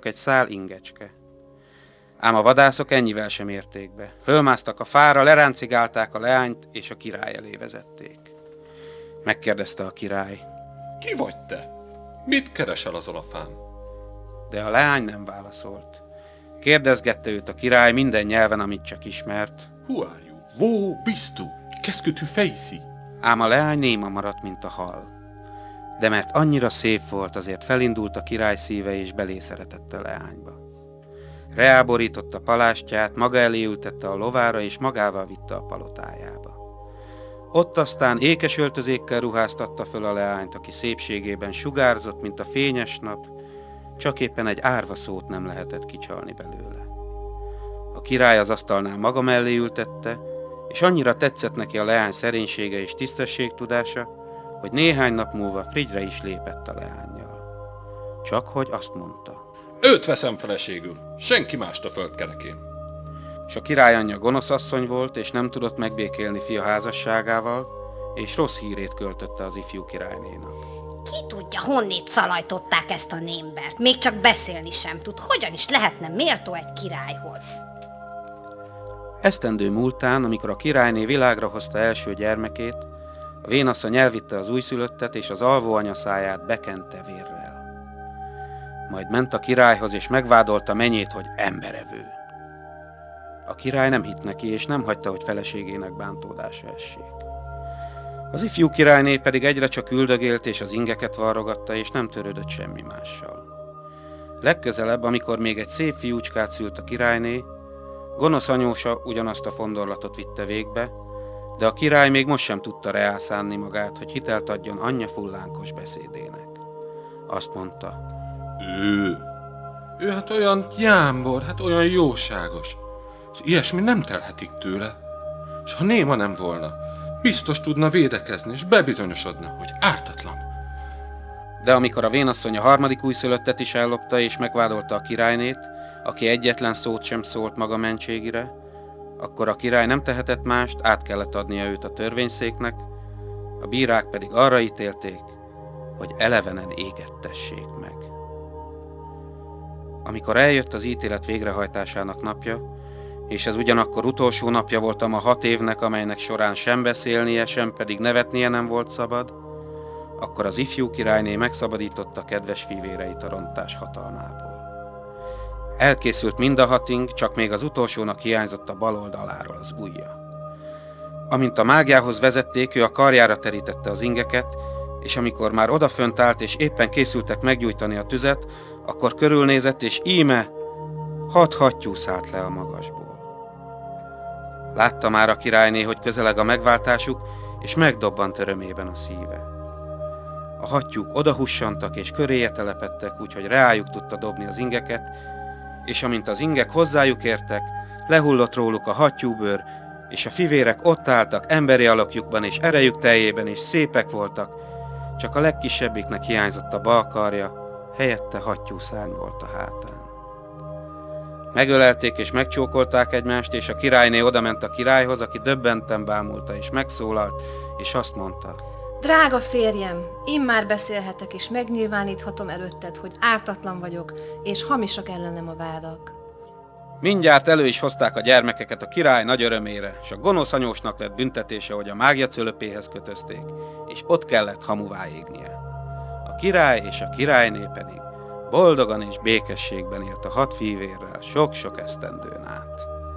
csak egy szál ingecske. Ám a vadászok ennyivel sem érték be. Fölmásztak a fára, leráncigálták a leányt, és a király elé vezették. Megkérdezte a király. Ki vagy te? Mit keresel azon a fán? De a leány nem válaszolt. Kérdezgette őt a király minden nyelven, amit csak ismert. Who are you? Wo bist du? Qu'est-ce que tu fais ici? Ám a leány néma maradt, mint a hal. De mert annyira szép volt, azért felindult a király szíve, és belé szeretett a leányba. Reáborította palástját, maga elé ültette a lovára, és magával vitte a palotájába. Ott aztán ékes öltözékkel ruháztatta föl a leányt, aki szépségében sugárzott, mint a fényes nap, csak éppen egy árva szót nem lehetett kicsalni belőle. A király az asztalnál maga mellé ültette, és annyira tetszett neki a leány szerénysége és tisztességtudása, hogy néhány nap múlva Frigyre is lépett a leánnyal. Csak hogy azt mondta. Őt veszem feleségül, senki mást a földkerekén. És a király anyja gonosz asszony volt, és nem tudott megbékélni fia házasságával, és rossz hírét költötte az ifjú királynénak. Ki tudja, honnét szalajtották ezt a némbert? Még csak beszélni sem tud. Hogyan is lehetne méltó egy királyhoz? Esztendő múltán, amikor a királyné világra hozta első gyermekét, a vénasszony elvitte az újszülöttet, és az alvó anya száját bekente vérrel. Majd ment a királyhoz, és megvádolta menyét, hogy emberevő. A király nem hitt neki, és nem hagyta, hogy feleségének bántódása essék. Az ifjú királyné pedig egyre csak üldögélt, és az ingeket varrogatta, és nem törődött semmi mással. Legközelebb, amikor még egy szép fiúcskát szült a királyné, gonosz anyósa ugyanazt a fondorlatot vitte végbe, de a király még most sem tudta reálszánni magát, hogy hitelt adjon anyja fullánkos beszédének. Azt mondta. Ő hát olyan jámbor, hát olyan jóságos. És ilyesmi nem telhetik tőle. És ha néma nem volna, biztos tudna védekezni, és bebizonyosodna, hogy ártatlan. De amikor a vénasszony a harmadik újszülöttet is ellopta, és megvádolta a királynét, aki egyetlen szót sem szólt maga mentségire, akkor a király nem tehetett mást, át kellett adnia őt a törvényszéknek, a bírák pedig arra ítélték, hogy elevenen égettessék meg. Amikor eljött az ítélet végrehajtásának napja, és ez ugyanakkor utolsó napja volt a 6 évnek, amelynek során sem beszélnie, sem pedig nevetnie nem volt szabad, akkor az ifjú királyné megszabadította kedves fivéreit a rontás hatalmából. Elkészült mind a 6 ing, csak még az utolsónak hiányzott a bal oldaláról az ujja. Amint a mágiához vezették, ő a karjára terítette az ingeket, és amikor már odafönt állt, és éppen készültek meggyújtani a tüzet, akkor körülnézett, és íme 6 hattyú szállt le a magasból. Látta már a királyné, hogy közeleg a megváltásuk, és megdobbant örömében a szíve. A hattyúk odahussantak, és köréje telepedtek, úgyhogy reájuk tudta dobni az ingeket, és amint az ingek hozzájuk értek, lehullott róluk a hattyúbőr, és a fivérek ott álltak emberi alakjukban és erejük teljében, és szépek voltak, csak a legkisebbiknek hiányzott a bal karja, helyette hattyúszárny volt a hátán. Megölelték és megcsókolták egymást, és a királyné odament a királyhoz, aki döbbenten bámulta és megszólalt, és azt mondta. Drága férjem, immár beszélhetek és megnyilváníthatom előtted, hogy ártatlan vagyok, és hamisak ellenem a vádak. Mindjárt elő is hozták a gyermekeket a király nagy örömére, és a gonosz anyósnak lett büntetése, hogy a mágia cölöpéhez kötözték, és ott kellett hamuvá égnie. A király és a királyné pedig boldogan és békességben élt a 6 fivérrel sok-sok esztendőn át.